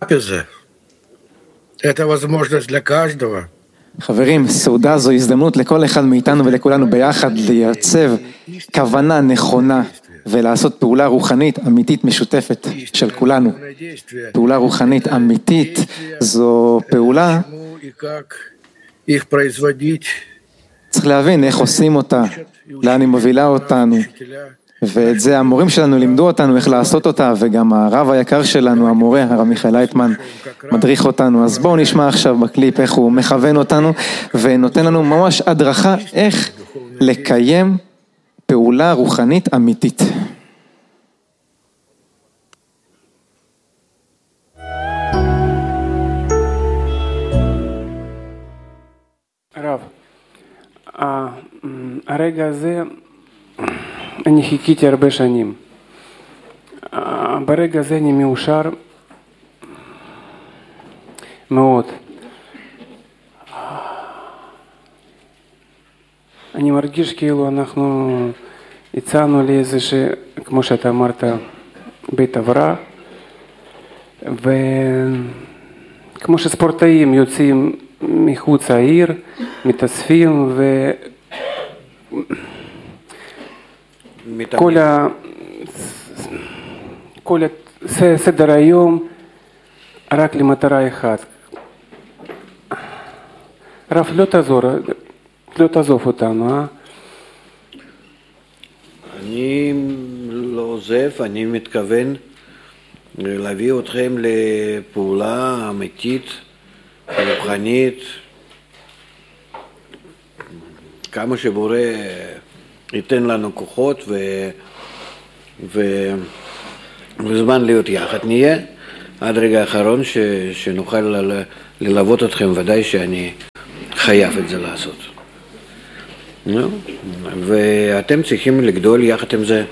трапеза – это возможность для каждого. חברים, סעודה זו הזדמנות לכל אחד מאיתנו ולכולנו ביחד לייצב כוונה נכונה ולעשות פעולה רוחנית אמיתית משותפת של כולנו. פעולה רוחנית אמיתית זו פעולה, צריך להבין איך עושים אותה, לאן היא מובילה אותנו, ואת זה המורים שלנו לימדו אותנו איך לעשות אותה, וגם הרב היקר שלנו, המורה, הרב מיכאל לייטמן, מדריך אותנו. אז בואו נשמע עכשיו בקליפ איך הוא מכוון אותנו, ונותן לנו ממש הדרכה איך לקיים פעולה רוחנית אמיתית. הרב, הרגע הזה אני חיכיתי הרבה שנים. ברגע הזה אני מאושר מאוד. אני מרגיש כאילו אנחנו הצענו לי איזה כמו שאתה אמרת, בית הבראה, וכמו שספורטאים יוצאים מחוץ העיר, מתאספים כל סדר היום רק למטרה אחת. רב, לא תעזוב אותנו, אני לא עוזב, אני מתכוון להביא אתכם לפעולה אמיתית, רוחנית, כמה שבורא ייתן לנו כוחות וזמן להיות יחד נהיה עד רגע האחרון שנוכל ללוות אתכם. ודאי שאני חייב את זה לעשות. ואתם צריכים לגדול יחד עם זה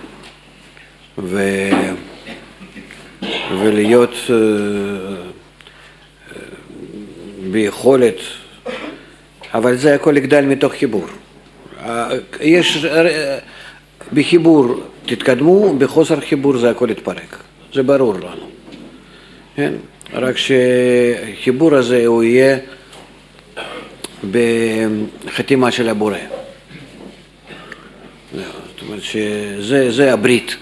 ולהיות ביכולת, אבל זה הכל יגדל מתוך חיבור. יש בחיבור תתקדמו, בחוסר חיבור זה הכל יתפרק, זה ברור לנו, כן? רק שחיבור הזה הוא יהיה בחתימה של הבורא. זאת אומרת שזה הברית,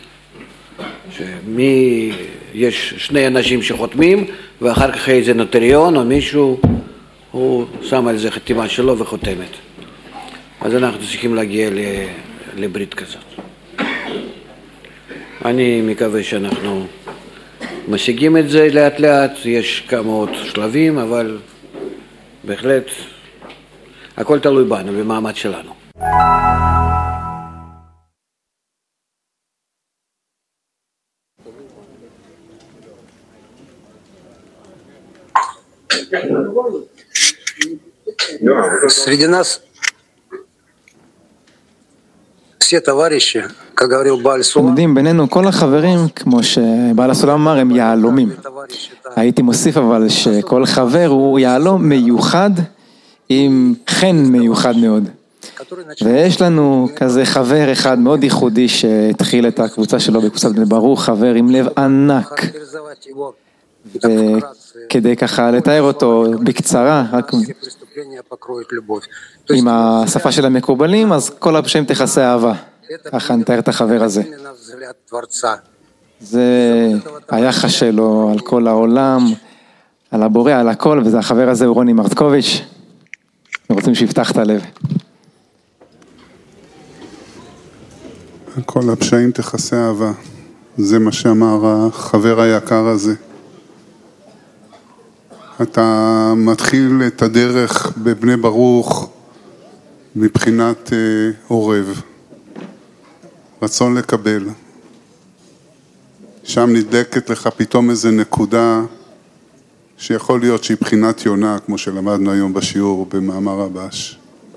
יש שני אנשים שחותמים ואחר כך איזה נוטריון או מישהו הוא שם על זה חתימה שלו וחותמת. אז אנחנו צריכים להגיע לברית כזאת. אני מקווה שאנחנו משיגים את זה לאט לאט, יש כמה עוד שלבים, אבל בהחלט הכל תלוי בנו, במעמד שלנו. Среди нас все товарищи, как говорил Бааль Сулам, אתם יודעים, בינינו כל החברים, כמו שבעל הסולם אמר, הם יהלומים. הייתי מוסיף אבל שכל חבר הוא יהלום מיוחד עם חן מיוחד מאוד. ויש לנו כזה חבר אחד מאוד ייחודי שהתחיל את הקבוצה שלו בקבוצת בני ברוך, חבר עם לב ענק. וכדי ככה לתאר אותו בקצרה, רק עם השפה של המקובלים, אז כל הפשעים תכסה אהבה. ככה נתאר את החבר הזה. זה היחס שלו על כל העולם, על הבורא, על הכל, וזה החבר הזה הוא רוני מרטקוביץ'. רוצים שיפתח את הלב. כל הפשעים תכסה אהבה. זה מה שאמר החבר היקר הזה. אתה מתחיל את הדרך בבני ברוך מבחינת עורב, רצון לקבל. שם נדלקת לך פתאום איזה נקודה שיכול להיות שהיא בחינת יונה, כמו שלמדנו היום בשיעור במאמר הבש.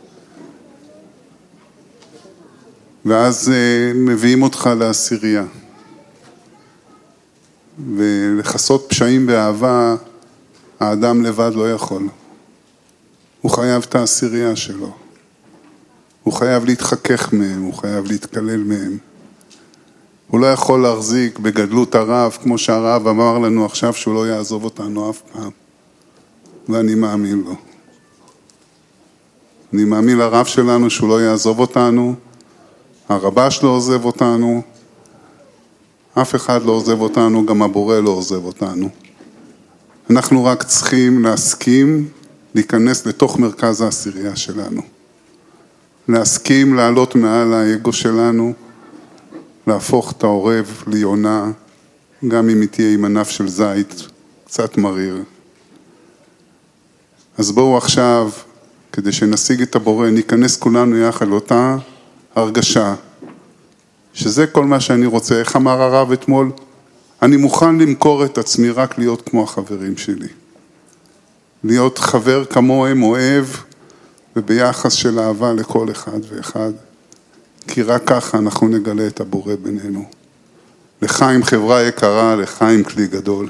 ואז מביאים אותך לעשירייה. ולחסות פשעים באהבה, האדם לבד לא יכול. הוא חייב את העשירייה שלו. הוא חייב להתחכך מהם, הוא חייב להתקלל מהם. הוא לא יכול להחזיק בגדלות הרב, כמו שהרב אמר לנו עכשיו שהוא לא יעזוב אותנו אף פעם. ואני מאמין לו. אני מאמין לרב שלנו שהוא לא יעזוב אותנו, הרבש לא עוזב אותנו, אף אחד לא עוזב אותנו, גם הבורא לא עוזב אותנו. אנחנו רק צריכים להסכים להיכנס לתוך מרכז העשירייה שלנו. להסכים לעלות מעל האגו שלנו, להפוך את העורב ליונה, גם אם היא תהיה עם ענף של זית, קצת מריר. אז בואו עכשיו, כדי שנשיג את הבורא, ניכנס כולנו יחד לאותה הרגשה, שזה כל מה שאני רוצה. איך אמר הרב אתמול? אני מוכן למכור את עצמי רק להיות כמו החברים שלי. להיות חבר כמוהם, אוהב, וביחס של אהבה לכל אחד ואחד. כי רק ככה אנחנו נגלה את הבורא בינינו. לחיים חברה יקרה, לחיים כלי גדול.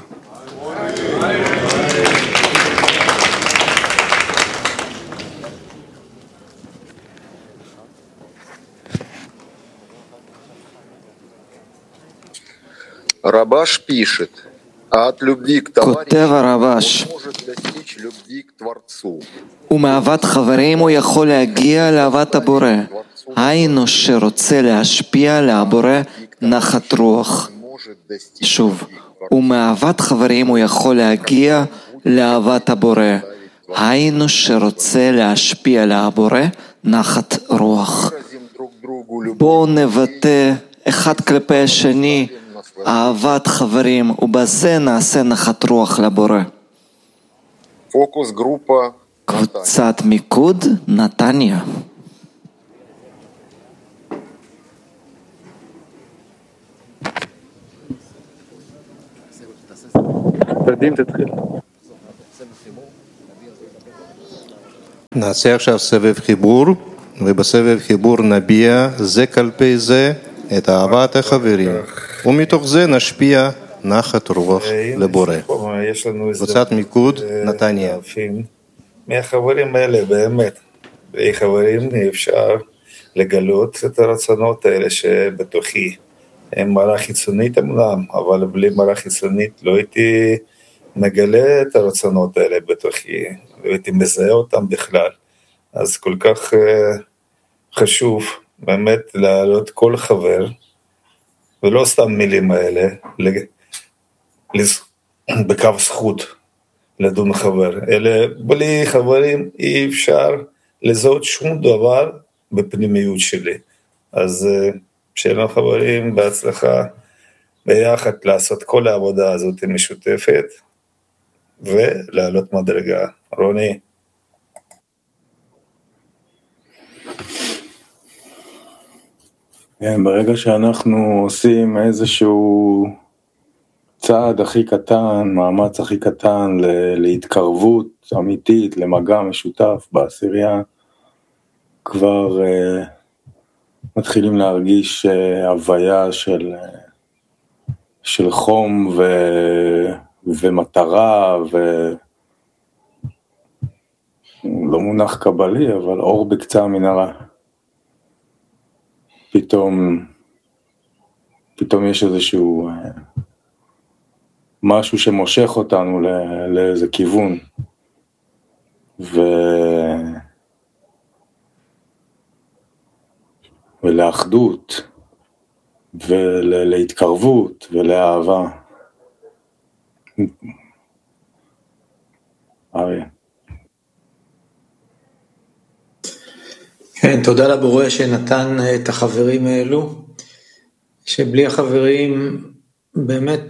Рабаш пишет, а от любви к כותב товарищу הרבש, он может достичь любви к Творцу. ומאהבת חברים הוא יכול להגיע לאהבת הבורא. היינו שרוצה להשפיע על הבורא נחת רוח. שוב, ומאהבת חברים הוא יכול להגיע לאהבת הבורא. היינו שרוצה להשפיע על הבורא נחת רוח. בואו נבטא אחד כלפי השני אהבת חברים, ובזה נעשה נחת רוח לבורא. Фокус группа קבוצת מיקוד נתניה. נעשה עכשיו סבב חיבור, ובסבב חיבור נביע זה כלפי זה את אהבת החברים, ומתוך זה נשפיע נחת רוח לבורא. קבוצת מיקוד נתניה. מהחברים האלה באמת, בלי חברים אפשר לגלות את הרצונות האלה שבתוכי. הם מראה חיצונית אמנם, אבל בלי מראה חיצונית לא הייתי מגלה את הרצונות האלה בתוכי, לא הייתי מזהה אותם בכלל. אז כל כך חשוב באמת להעלות כל חבר, ולא סתם מילים האלה, בקו זכות לדון חבר, אלא בלי חברים אי אפשר לזהות שום דבר בפנימיות שלי. אז שיהיה לנו חברים בהצלחה ביחד לעשות כל העבודה הזאת משותפת ולעלות מדרגה. רוני. ברגע שאנחנו עושים איזשהו צעד הכי קטן, מאמץ הכי קטן להתקרבות אמיתית, למגע משותף בעשירייה, כבר מתחילים להרגיש הוויה של חום ומטרה, לא מונח קבלי, אבל אור בקצה המנהרה. פתאום יש איזשהו משהו שמושך אותנו לאיזה כיוון, ולאחדות, ולהתקרבות, ולאהבה. אריה. כן, תודה לבורא שנתן את החברים האלו, שבלי החברים באמת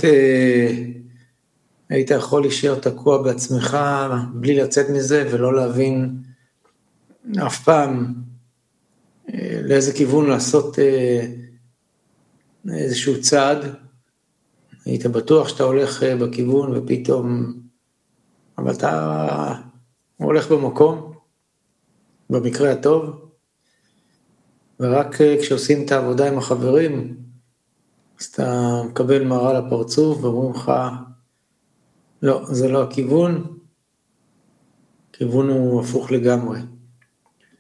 היית יכול להישאר תקוע בעצמך בלי לצאת מזה ולא להבין אף פעם לאיזה כיוון לעשות איזשהו צעד. היית בטוח שאתה הולך בכיוון ופתאום, אבל אתה הולך במקום, במקרה הטוב, ורק כשעושים את העבודה עם החברים, אז אתה מקבל מראה לפרצוף ואומרים לך, לא, זה לא הכיוון, הכיוון הוא הפוך לגמרי.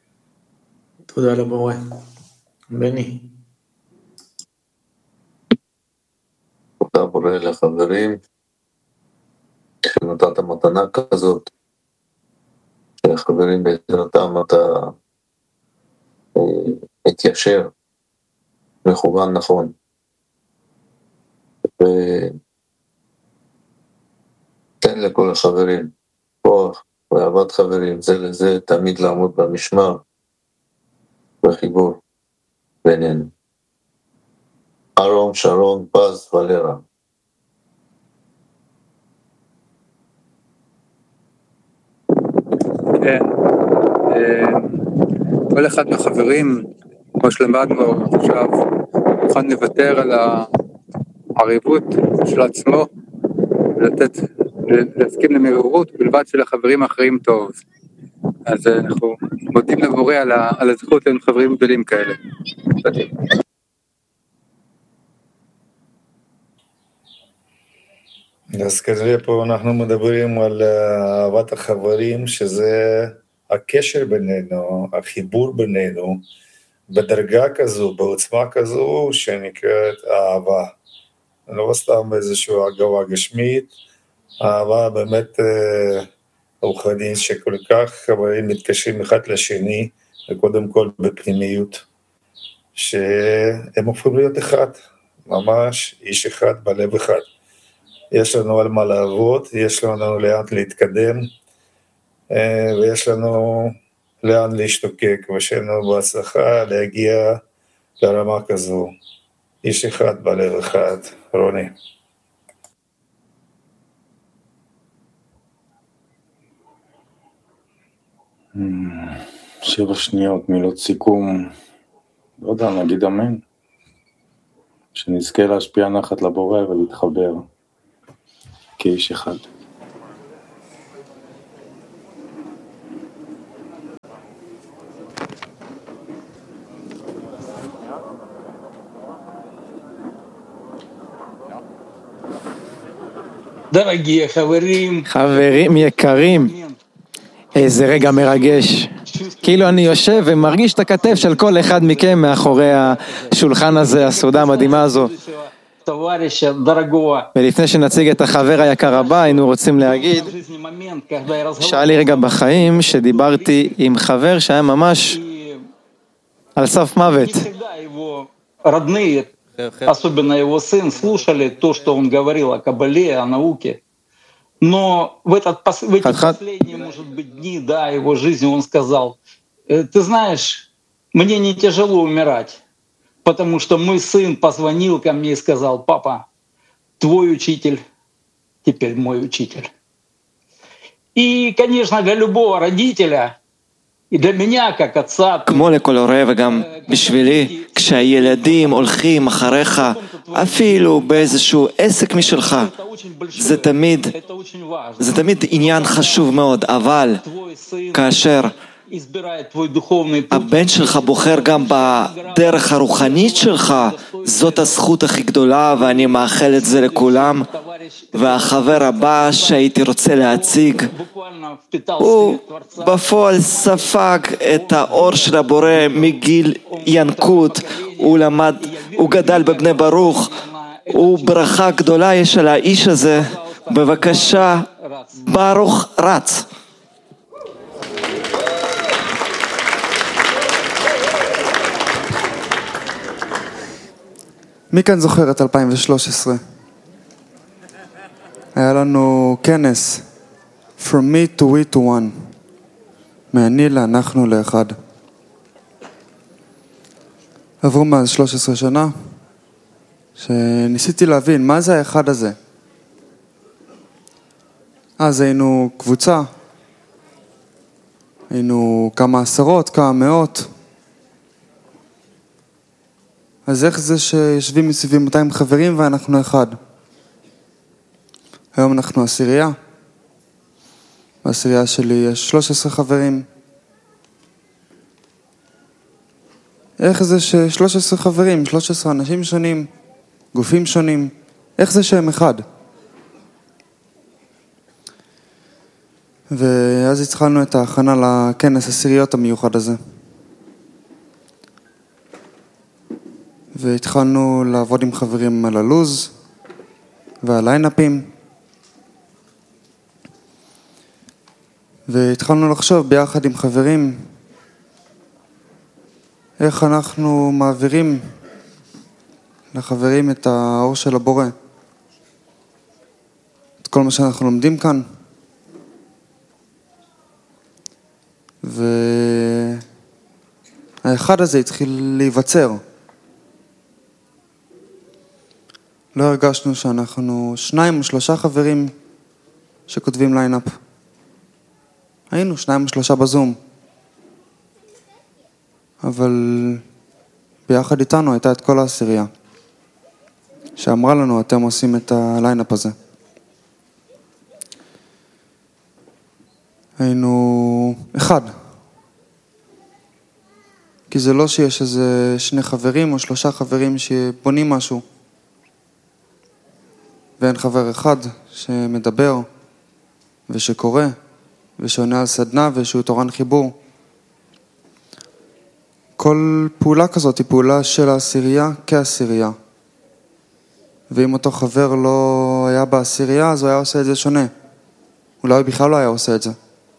תודה לבורא. בני. הבורא לחברים, שנתת מתנה כזאת, שהחברים בעזרתם אתה התיישר, מכוון נכון. ותן לכל החברים כוח ואהבת חברים, זה לזה תמיד לעמוד במשמר, בחיבור בינינו. ארון, שרון, פז ולרה. כן, כל אחד מהחברים, כמו שלמדנו עכשיו, מוכן לוותר על העריבות של עצמו, להסכים למרירות, בלבד של החברים האחרים טוב. אז אנחנו מודים לבורא על הזכות עם חברים גדולים כאלה. אז כנראה פה אנחנו מדברים על אהבת החברים, שזה הקשר בינינו, החיבור בינינו, בדרגה כזו, בעוצמה כזו, שנקראת אהבה. לא סתם איזושהי אגבה גשמית, אהבה באמת רוחנית, שכל כך חברים מתקשרים אחד לשני, וקודם כל בפנימיות, שהם הופכים להיות אחד, ממש איש אחד בלב אחד. יש לנו על מה לעבוד, יש לנו לאן להתקדם, ויש לנו לאן להשתוקק, ושאנו בהצלחה להגיע לרמה כזו. איש אחד בלב אחד, רוני. שבע שניות, מילות סיכום, לא יודע, נגיד אמן. שנזכה להשפיע נחת לבורא ולהתחבר כאיש אחד. חברים יקרים, איזה רגע מרגש. כאילו אני יושב ומרגיש את הכתף של כל אחד מכם מאחורי השולחן הזה, הסעודה המדהימה הזו. ולפני שנציג את החבר היקר הבא, היינו רוצים להגיד, שהיה לי רגע בחיים שדיברתי עם חבר שהיה ממש על סף מוות. Особенно его сын, слушали то, что он говорил о Кабале, о науке. Но в эти последние, может быть, дни, да, его жизни он сказал, ты знаешь, мне не тяжело умирать, потому что мой сын позвонил ко мне и сказал, папа, твой учитель теперь мой учитель. И, конечно, для любого родителя, и для меня, как отца, כמו לכל הורה וגם בשבילי, כשהילדים הולכים אחריך, אפילו באיזשהו עסק משלך, זה תמיד עניין חשוב מאוד, אבל כאשר הבן שלך בוחר גם בדרך הרוחנית שלך, זאת הזכות הכי גדולה, ואני מאחל את זה לכולם. והחבר הבא שהייתי רוצה להציג, הוא בפועל ספג את האור של הבורא מגיל ינקות, הוא גדל בבני ברוך, הוא ברכה גדולה יש על האיש הזה. בבקשה, ברוך רץ. מי כאן זוכר את 2013? היה לנו כנס From me to we to one, מאני לאנחנו לאחד. עברו מאז 13 שנה שניסיתי להבין מה זה האחד הזה. אז היינו קבוצה, היינו כמה עשרות, כמה מאות. אז איך זה שיושבים מסביב 200 חברים ואנחנו אחד? היום אנחנו עשירייה. בעשירייה שלי יש 13 חברים. איך זה ש13 חברים, 13 אנשים שונים, גופים שונים, איך זה שהם אחד? ואז התחלנו את ההכנה לכנס עשיריות המיוחד הזה. והתחלנו לעבוד עם חברים על הלוז, והליינאפים. והתחלנו לחשוב ביחד עם חברים איך אנחנו מעבירים לחברים את האור של הבורא, את כל מה שאנחנו לומדים כאן. והאחד הזה התחיל להיווצר. לא הרגשנו שאנחנו 2 או 3 חברים שכותבים ליינאפ. היינו 2 או 3 בזום. אבל ביחד איתנו הייתה את כל העשירייה שאמרה לנו, אתם עושים את הליינאפ הזה. היינו אחד. כי זה לא שיש איזה 2 חברים או 3 חברים שבונים משהו. ואין חבר אחד שמדבר ושקורא ושעונה על סדנה ושהוא תורן חיבור. כל פעולה כזאת היא פעולה של העשירייה כעשירייה. ואם אותו חבר לא היה בעשירייה, אז הוא היה עושה את זה שונה. אולי בכלל לא היה עושה את זה.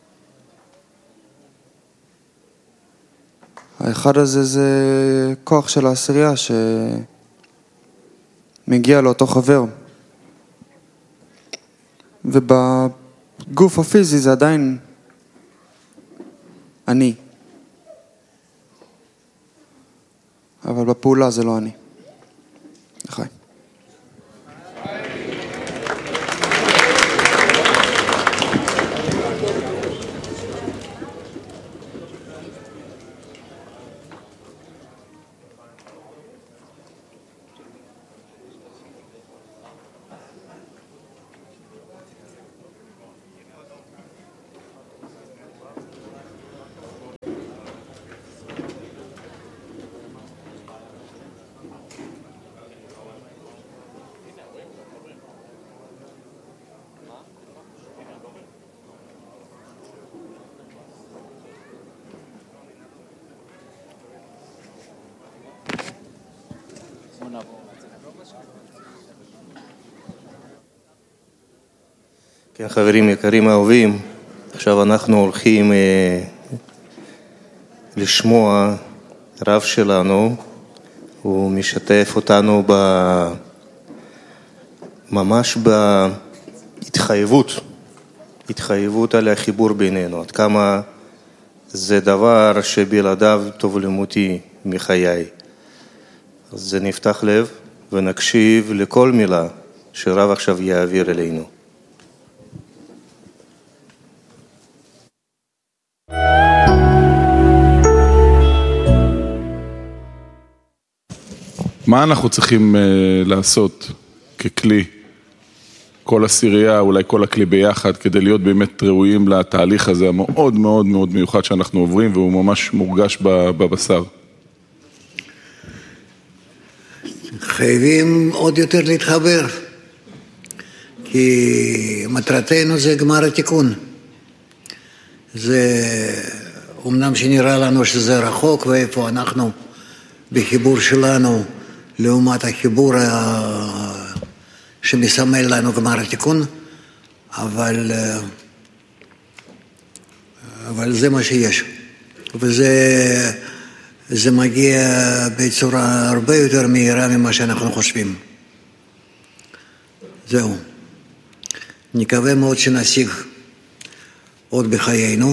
האחד הזה זה כוח של העשירייה שמגיע לאותו חבר. ובגוף הפיזי זה עדיין אני. אבל בפעולה זה לא אני. לחיים. כן, חברים יקרים אהובים, עכשיו אנחנו הולכים לשמוע רב שלנו, הוא משתף אותנו ממש בהתחייבות על החיבור בינינו, עד כמה זה דבר שבלעדיו טוב למותי מחיי. אז זה נפתח לב ונקשיב לכל מילה שרב עכשיו יעביר אלינו. מה אנחנו צריכים לעשות ככלי, כל עשירייה, אולי כל הכלי ביחד, כדי להיות באמת ראויים לתהליך הזה המאוד מאוד מאוד מיוחד שאנחנו עוברים, והוא ממש מורגש בבשר? חייבים עוד יותר להתחבר, כי מטרתנו זה גמר התיקון. זה אמנם שנראה לנו שזה רחוק, ואיפה אנחנו בחיבור שלנו, לעומת החיבור שמסמל לנו גמר התיקון, אבל זה מה שיש. וזה מגיע בצורה הרבה יותר מהירה ממה שאנחנו חושבים. זהו. נקווה מאוד שנשיג עוד בחיינו,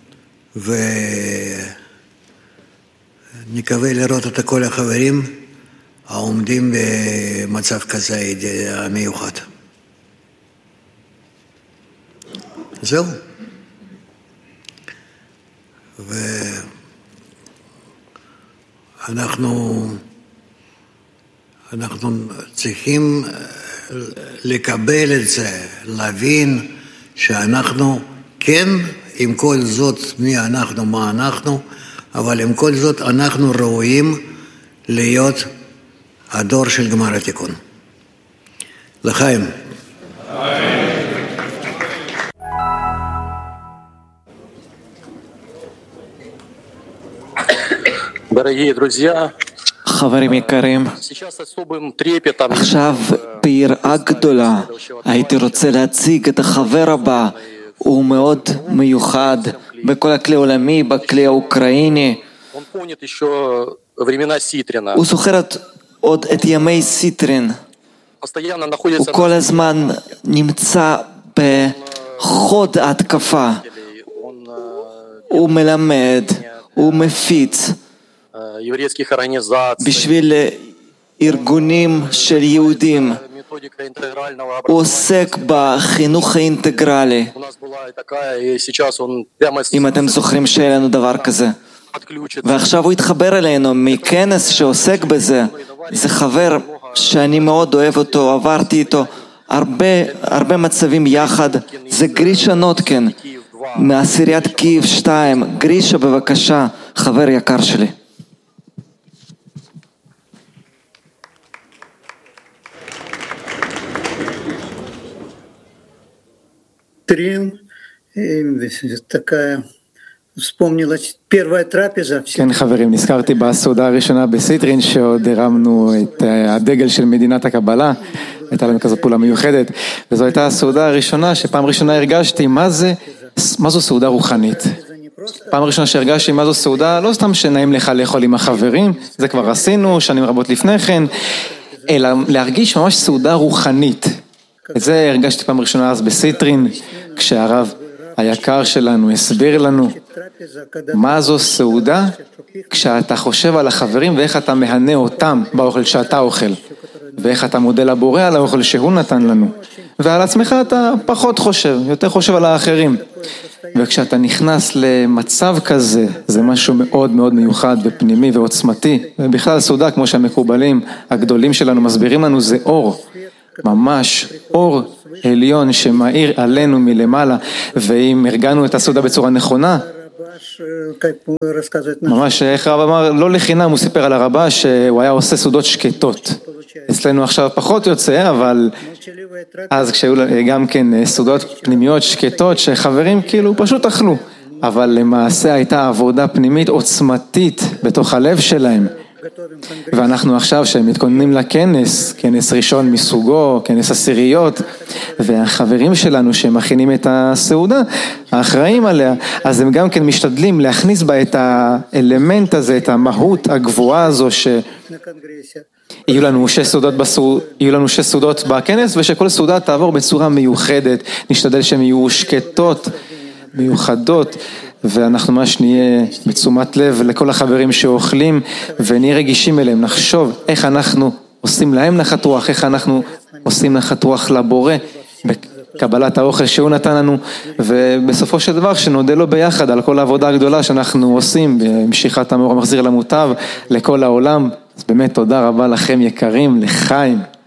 ונקווה לראות את כל החברים העומדים במצב כזה מיוחד. זהו. ואנחנו צריכים לקבל את זה, להבין שאנחנו כן, עם כל זאת מי אנחנו, מה אנחנו, אבל עם כל זאת אנחנו ראויים להיות הדור של גמר התיקון. לחיים. חברים יקרים, עכשיו ביראה גדולה. הייתי רוצה להציג את החבר הבא, הוא מאוד מיוחד בכל הכלי העולמי, בכלי האוקראיני. הוא זוכר עוד את ימי סיטרין. הוא כל הזמן נמצא בחוד ההתקפה. הוא מלמד, הוא מפיץ בשביל ארגונים של יהודים. הוא עוסק בחינוך האינטגרלי. אם אתם זוכרים שהיה לנו דבר כזה. ועכשיו הוא התחבר אלינו מכנס שעוסק בזה. זה חבר שאני מאוד אוהב אותו, עברתי איתו הרבה מצבים יחד. זה גרישה נוטקן מעשיריית קייב 2. גרישה בבקשה, חבר יקר שלי. כן חברים, נזכרתי בסעודה הראשונה בסיטרין שעוד הרמנו את הדגל של מדינת הקבלה, הייתה לנו כזו פעולה מיוחדת, וזו הייתה הסעודה הראשונה שפעם ראשונה הרגשתי מה זו סעודה רוחנית. פעם ראשונה שהרגשתי מה זו סעודה, לא סתם שנעים לך לאכול עם החברים, זה כבר עשינו שנים רבות לפני כן, אלא להרגיש ממש סעודה רוחנית. את זה הרגשתי פעם ראשונה אז בסיטרין, כשהרב היקר שלנו הסביר לנו מה זו סעודה, כשאתה חושב על החברים ואיך אתה מהנה אותם באוכל שאתה אוכל, ואיך אתה מודה לבורא על האוכל שהוא נתן לנו, ועל עצמך אתה פחות חושב, יותר חושב על האחרים. וכשאתה נכנס למצב כזה, זה משהו מאוד מאוד מיוחד ופנימי ועוצמתי, ובכלל סעודה כמו שהמקובלים הגדולים שלנו מסבירים לנו, זה אור, ממש אור עליון שמאיר עלינו מלמעלה. ואם הרגענו את הסעודה בצורה נכונה, ממש איך הרב אמר, לא לחינם הוא סיפר על הרבה שהוא היה עושה סעודות שקטות. אצלנו עכשיו פחות יוצא, אבל אז כשהיו גם כן סעודות פנימיות שקטות שחברים כאילו פשוט אכלו, אבל למעשה הייתה עבודה פנימית עוצמתית בתוך הלב שלהם. ואנחנו עכשיו שמתכוננים לכנס, כנס ראשון מסוגו, כנס עשיריות, והחברים שלנו שמכינים את הסעודה, האחראים עליה, אז הם גם כן משתדלים להכניס בה את האלמנט הזה, את המהות הגבוהה הזו, יהיו לנו 6 סעודות בכנס, ושכל סעודה תעבור בצורה מיוחדת, נשתדל שהן יהיו שקטות, מיוחדות, ואנחנו ממש נהיה בתשומת לב לכל החברים שאוכלים, ונהיה רגישים אליהם, נחשוב איך אנחנו עושים להם נחת רוח, איך אנחנו עושים נחת רוח לבורא, בקבלת האוכל שהוא נתן לנו, ובסופו של דבר שנודה לו ביחד על כל העבודה הגדולה שאנחנו עושים, במשיכת המאור המחזיר למוטב, לכל העולם. אז באמת תודה רבה לכם יקרים, לחיים.